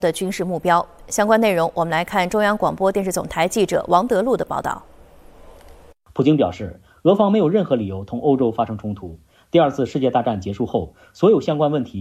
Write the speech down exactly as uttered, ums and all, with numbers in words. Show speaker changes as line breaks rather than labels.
的军事目标。相关内容，我们来看中央广播电视总台记者王德禄的报道。
普京表示，俄方没有任何理由同欧洲发生冲突。第二次世界大战结束后，所有相关问题